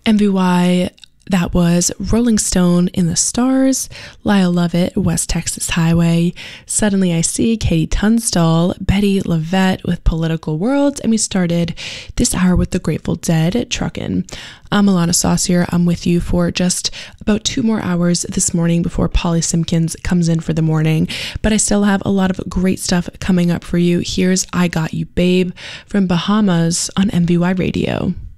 MVY, that was Rolling Stone, In the Stars, Lyle Lovett, West Texas Highway, Suddenly I See, Katie Tunstall, Betty LaVette with Political Worlds, and we started this hour with the Grateful Dead, Truckin'. I'm Alana Saucier. I'm with you for just about 2 more hours this morning before Polly Simpkins comes in for the morning, but I still have a lot of great stuff coming up for you. Here's I Got You Babe from Bahamas on MVY Radio.